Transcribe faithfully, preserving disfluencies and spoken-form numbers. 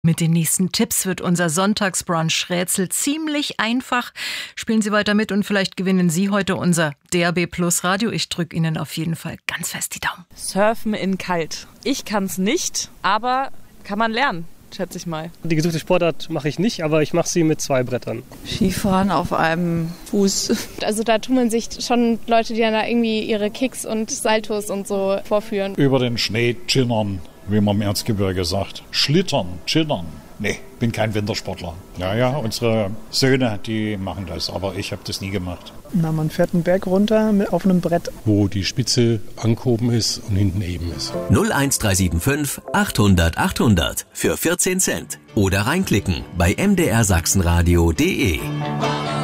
Mit den nächsten Tipps wird unser Sonntagsbrunch-Rätsel ziemlich einfach. Spielen Sie weiter mit und vielleicht gewinnen Sie heute unser D A B Plus Radio. Ich drücke Ihnen auf jeden Fall ganz fest die Daumen. Surfen in kalt. Ich kann es nicht, aber kann man lernen, schätze ich mal. Die gesuchte Sportart mache ich nicht, aber ich mache sie mit zwei Brettern. Skifahren auf einem Fuß. Also da tummeln sich schon Leute, die dann da irgendwie ihre Kicks und Saltos und so vorführen. Über den Schnee chillern, wie man im Erzgebirge sagt. Schlittern, chillern. Nee, bin kein Wintersportler. Ja, ja, unsere Söhne, die machen das, aber ich habe das nie gemacht. Na, man fährt einen Berg runter mit, auf einem Brett. Wo die Spitze angehoben ist und hinten eben ist. null eins drei sieben fünf achthundert achthundert für vierzehn Cent. Oder reinklicken bei m d r sachsenradio punkt d e.